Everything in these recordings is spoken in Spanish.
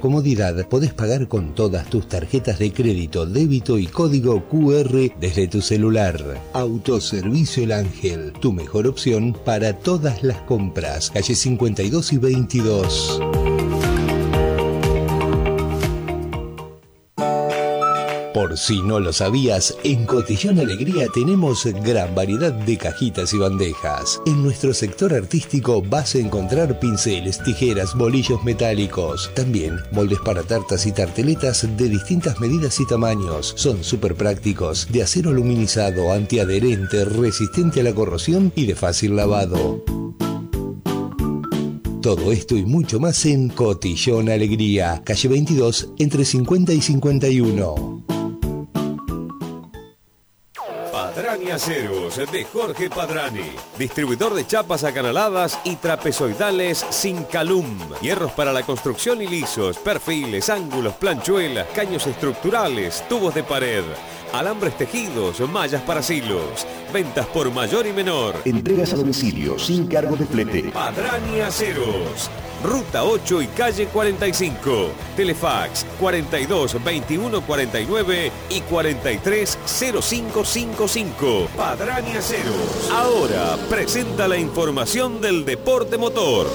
comodidad, podés pagar con todas tus tarjetas de crédito, débito y código QR desde tu celular. Autoservicio El Ángel, tu mejor opción para todas las compras. Calle 52 y 22. Por si no lo sabías, en Cotillón Alegría tenemos gran variedad de cajitas y bandejas. En nuestro sector artístico vas a encontrar pinceles, tijeras, bolillos metálicos. También moldes para tartas y tarteletas de distintas medidas y tamaños. Son súper prácticos, de acero aluminizado, antiadherente, resistente a la corrosión y de fácil lavado. Todo esto y mucho más en Cotillón Alegría, calle 22, entre 50 y 51. Padrani Aceros de Jorge Padrani, distribuidor de chapas acanaladas y trapezoidales sin calum, hierros para la construcción y lisos, perfiles, ángulos, planchuelas, caños estructurales, tubos de pared, alambres tejidos, mallas para silos, ventas por mayor y menor. Entregas a domicilio sin cargo de flete. Padrani Aceros, Ruta 8 y calle 45. Telefax 42 21 49 y 43 0555. Padrani Aceros. Ahora presenta la información del deporte motor.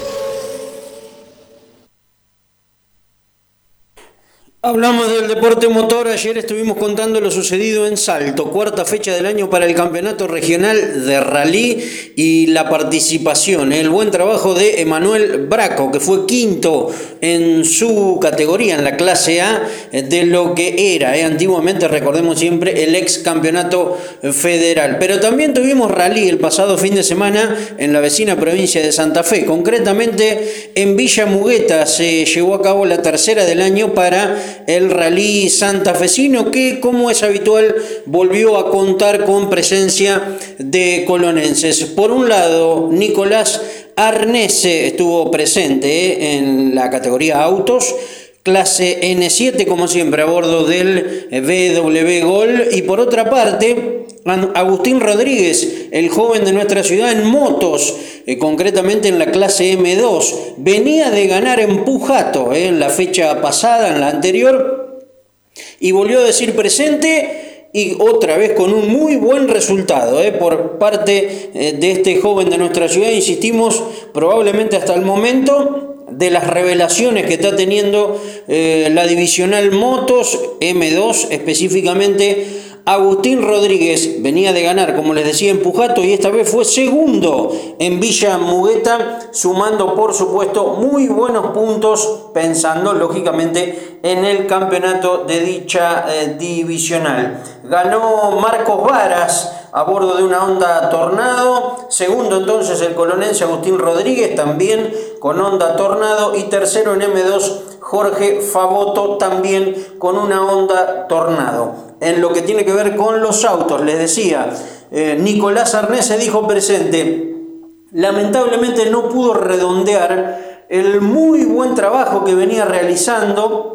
Hablamos del deporte motor. Ayer estuvimos contando lo sucedido en Salto, cuarta fecha del año para el campeonato regional de rally y la participación, el buen trabajo de Emanuel Braco, que fue quinto en su categoría, en la clase A, de lo que era antiguamente, recordemos siempre, el ex campeonato federal. Pero también tuvimos rally el pasado fin de semana en la vecina provincia de Santa Fe. Concretamente en Villa Mugueta se llevó a cabo la tercera del año para el rally santafesino, que, como es habitual, volvió a contar con presencia de colonenses. Por un lado, Nicolás Arnese estuvo presente en la categoría autos, clase N7, como siempre, a bordo del BW Gol. Y por otra parte, Agustín Rodríguez, el joven de nuestra ciudad, en motos, concretamente en la clase M2, venía de ganar en Pujato en la fecha pasada, en la anterior, y volvió a decir presente, y otra vez con un muy buen resultado por parte de este joven de nuestra ciudad. Insistimos, probablemente hasta el momento de las revelaciones que está teniendo la divisional motos M2 específicamente. Agustín Rodríguez venía de ganar, como les decía, en Pujato, y esta vez fue segundo en Villa Mugueta, sumando, por supuesto, muy buenos puntos, pensando lógicamente en el campeonato de dicha divisional. Ganó Marcos Varas a bordo de una Honda Tornado, segundo entonces el colonense Agustín Rodríguez, también con Honda Tornado, y tercero en M2 Jorge Favoto, también con una Honda Tornado. En lo que tiene que ver con los autos, les decía, Nicolás Arnese dijo presente, lamentablemente no pudo redondear el muy buen trabajo que venía realizando.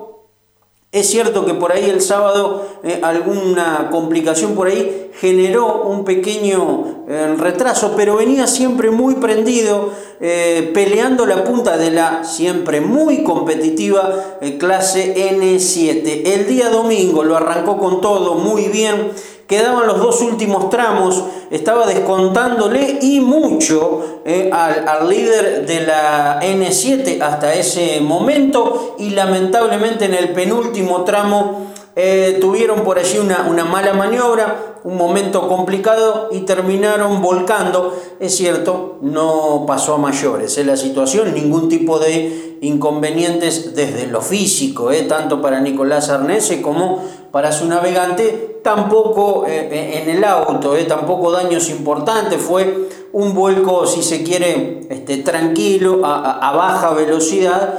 Es cierto que por ahí el sábado alguna complicación por ahí generó un pequeño retraso, pero venía siempre muy prendido, peleando la punta de la siempre muy competitiva clase N7. El día domingo lo arrancó con todo muy bien. Quedaban los dos últimos tramos, estaba descontándole y mucho al líder de la N7 hasta ese momento, y lamentablemente en el penúltimo tramo tuvieron por allí una mala maniobra, un momento complicado y terminaron volcando. Es cierto, no pasó a mayores la situación, ningún tipo de inconvenientes desde lo físico, tanto para Nicolás Arnese como para su navegante, tampoco en el auto, tampoco daños importantes. Fue un vuelco, si se quiere, tranquilo, a baja velocidad,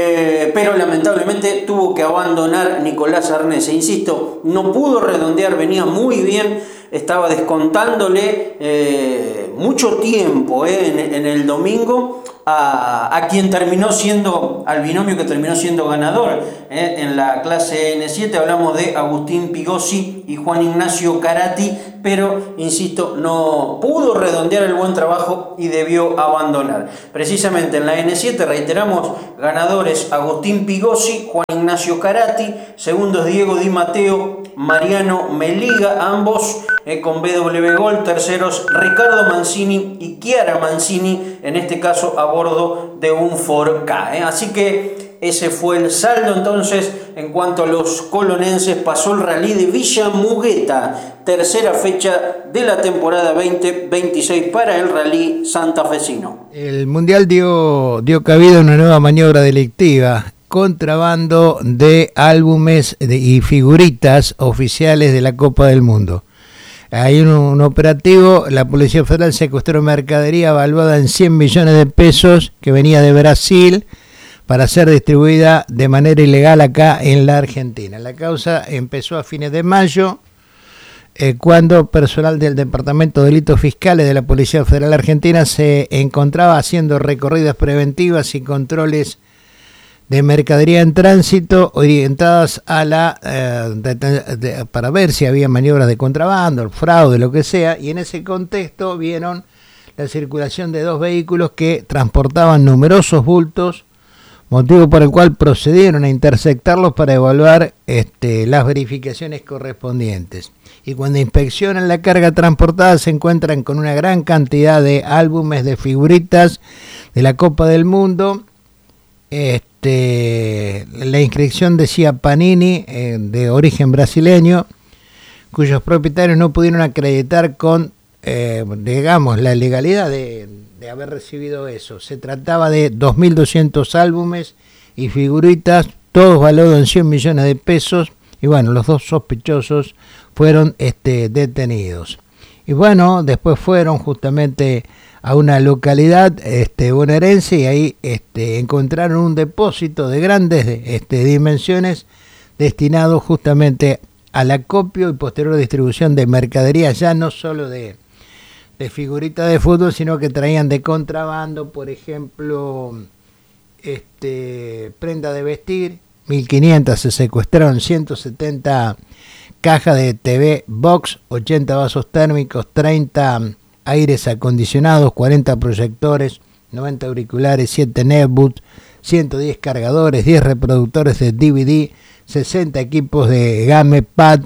pero lamentablemente tuvo que abandonar Nicolás Arnese. Insisto, no pudo redondear, venía muy bien, estaba descontándole mucho tiempo en el domingo, a quien terminó siendo, al binomio que terminó siendo ganador en la clase N7. Hablamos de Agustín Pigossi y Juan Ignacio Carati, pero insisto, no pudo redondear el buen trabajo y debió abandonar. Precisamente en la N7, reiteramos, ganadores Agustín Pigossi, Juan Ignacio Carati, segundos Diego Di Matteo, Mariano Meliga, ambos con BW Gol, terceros Ricardo Mancini y Chiara Mancini, en este caso a bordo de un Ford Ka. Así que ese fue el saldo. Entonces, en cuanto a los colonenses, pasó el rally de Villa Mugueta, tercera fecha de la temporada 2026 para el rally santafesino. El Mundial dio cabida a una nueva maniobra delictiva: contrabando de álbumes y figuritas oficiales de la Copa del Mundo. Hay un operativo, la Policía Federal secuestró mercadería valuada en 100 millones de pesos que venía de Brasil para ser distribuida de manera ilegal acá en la Argentina. La causa empezó a fines de mayo, cuando personal del Departamento de Delitos Fiscales de la Policía Federal Argentina se encontraba haciendo recorridas preventivas y controles de mercadería en tránsito orientadas a para ver si había maniobras de contrabando, fraude, lo que sea, y en ese contexto vieron la circulación de 2 vehículos que transportaban numerosos bultos, motivo por el cual procedieron a interceptarlos para evaluar las verificaciones correspondientes. Y cuando inspeccionan la carga transportada se encuentran con una gran cantidad de álbumes de figuritas de la Copa del Mundo. La inscripción decía Panini, de origen brasileño, cuyos propietarios no pudieron acreditar con, la legalidad de haber recibido eso. Se trataba de 2.200 álbumes y figuritas, todos valuados en 100 millones de pesos, y bueno, los 2 sospechosos fueron detenidos. Y bueno, después fueron justamente a una localidad bonaerense y ahí encontraron un depósito de grandes dimensiones destinado justamente al acopio y posterior distribución de mercadería, ya no solo de figuritas de fútbol, sino que traían de contrabando, por ejemplo, prenda de vestir, 1.500, se secuestraron 170 cajas de TV Box, 80 vasos térmicos, 30 aires acondicionados, 40 proyectores, 90 auriculares, 7 netbooks, 110 cargadores, 10 reproductores de DVD, 60 equipos de gamepad,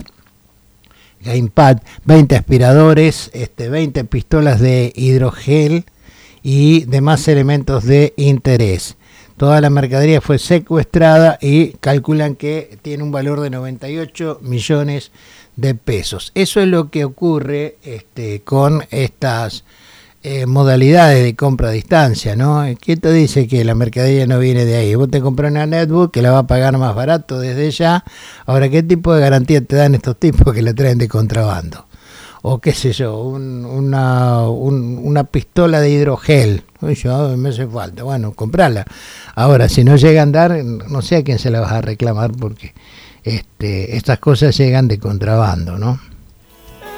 20 aspiradores, 20 pistolas de hidrogel y demás elementos de interés. Toda la mercadería fue secuestrada y calculan que tiene un valor de 98 millones de pesos. Eso es lo que ocurre con estas modalidades de compra a distancia, ¿no? ¿Quién te dice que la mercadería no viene de ahí? Vos te compras una netbook que la va a pagar más barato desde ya. Ahora, ¿qué tipo de garantía te dan estos tipos que la traen de contrabando? O qué sé yo, una pistola de hidrogel. Yo me hace falta, bueno, comprala. Ahora, si no llega a andar, no sé a quién se la vas a reclamar, porque estas cosas llegan de contrabando, ¿no?